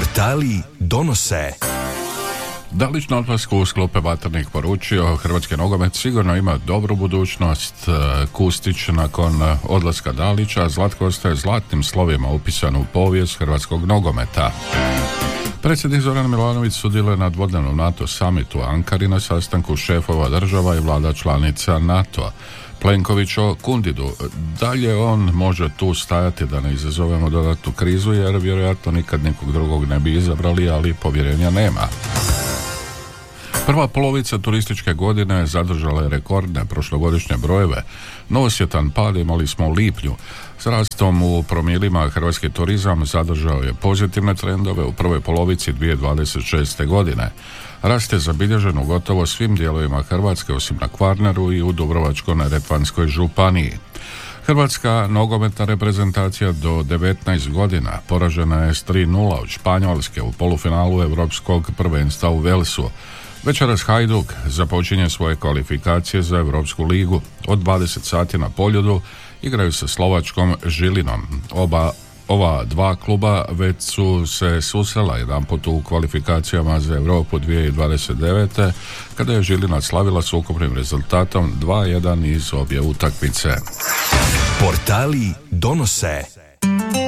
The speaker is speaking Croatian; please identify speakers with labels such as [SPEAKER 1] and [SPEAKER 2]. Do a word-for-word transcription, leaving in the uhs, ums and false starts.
[SPEAKER 1] Portali donose.
[SPEAKER 2] Dalić na odlasku u sklope Vatrnik poručio, hrvatski nogomet sigurno ima dobru budućnost. Kustić nakon odlaska Dalića, Zlatko ostaje zlatnim slovima upisan u povijest hrvatskog nogometa. Predsjednik Zoran Milanović sudjeluje na dvodnevnom NATO summitu u Ankari na sastanku šefova država i vlada članica NATO-a. Plenković o Kundidu. Dalje on može tu stajati da ne izazovemo dodatnu krizu, jer vjerojatno nikad nikog drugog ne bi izabrali, ali povjerenja nema. Prva polovica turističke godine zadržala je rekordne prošlogodišnje brojeve, no osjetan pad imali smo u lipnju. S rastom u promilima hrvatski turizam zadržao je pozitivne trendove u prvoj polovici dvije tisuće dvadeset šeste. godine. Rast je zabilježen u gotovo svim dijelovima Hrvatske, osim na Kvarneru i u Dubrovačko-neretvanskoj županiji. Hrvatska nogometna reprezentacija do devetnaest godina poražena je s tri nula od Španjolske u polufinalu Europskog prvenstva u Velsu. Večeras Hajduk započinje svoje kvalifikacije za Europsku ligu. Od dvadeset sati na Poljudu igraju sa slovačkom Žilinom. Oba Ova dva kluba već su se susrela jedanput u kvalifikacijama za Europu dvije tisuće dvadeset devete. kada je Žilina slavila s ukupnim rezultatom dva jedan iz obje utakmice.
[SPEAKER 1] Portali donose.